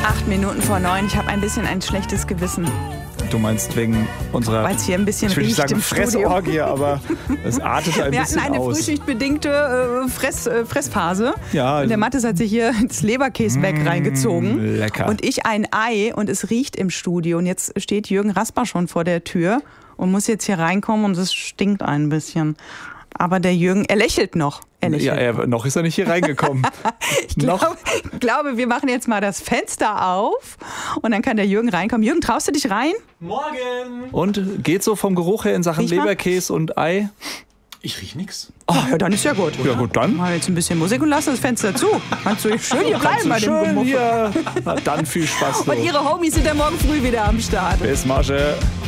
8:09. Ich habe ein bisschen ein schlechtes Gewissen. Du meinst wegen unserer, weil es hier ein bisschen ich will nicht riecht sagen im Fressorgie, aber es artete ein Wir bisschen hatten eine aus. frühschichtbedingte Fressphase. Ja, und der Mathis hat sich hier das Leberkäsebäck reingezogen. lecker. Und ich ein Ei und es riecht im Studio. Und jetzt steht Jürgen Rasper schon vor der Tür und muss jetzt hier reinkommen und es stinkt ein bisschen. Aber der Jürgen, er lächelt noch. Noch ist er nicht hier reingekommen. Ich glaube, wir machen jetzt mal das Fenster auf und dann kann der Jürgen reinkommen. Jürgen, traust du dich rein? Morgen! Und geht so vom Geruch her in Sachen Riech mal. Leberkäse und Ei? Ich riech nix. Oh, ja, dann ist ja gut. Ja gut, dann. Machen wir jetzt ein bisschen Musik und lassen das Fenster zu. Kannst du schön hier bleiben bei dem Schön Gemuffe. hier. Na, dann viel Spaß. Und ihre Homies sind ja morgen früh wieder am Start. Bis Masche.